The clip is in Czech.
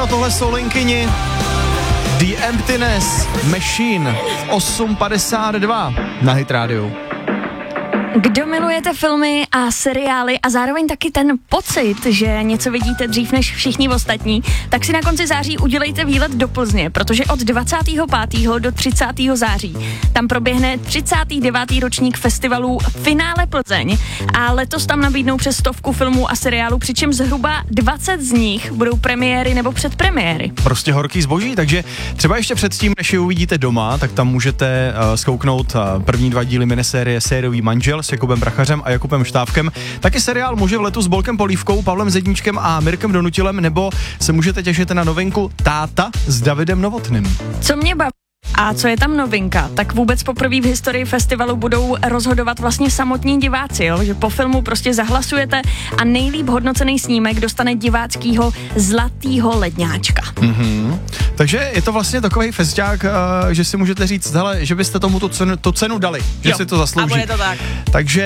Ano, tohle jsou Linkyni. The Emptiness Machine 8:52 na Hit Radio. Kdo milujete filmy a seriály a zároveň taky ten pocit, že něco vidíte dřív než všichni ostatní, tak si na konci září udělejte výlet do Plzně, protože od 25. do 30. září tam proběhne 39. ročník festivalu Finále Plzeň a letos tam nabídnou přes 100 filmů a seriálů, přičemž zhruba 20 z nich budou premiéry nebo předpremiéry. Prostě horký zboží, takže třeba ještě předtím, než je uvidíte doma, tak tam můžete zkouknout první 2 díly minisérie Sériový manžel s Jakubem Prachařem a Jakubem Štávkem. Taky seriál Muži v letu s Bolkem Polívkou, Pavlem Zedníčkem a Mirkem Donutilem, nebo se můžete těšit na novinku Táta s Davidem Novotným. Co mě baví a co je tam novinka, tak vůbec poprvé v historii festivalu budou rozhodovat vlastně samotní diváci, jo? Že po filmu prostě zahlasujete a nejlíp hodnocený snímek dostane diváckýho zlatýho ledňáčka. Takže je to vlastně takový festiák, že si můžete říct, hele, že byste tomu tu cenu dali, že si to zaslouží. A bude to tak. Takže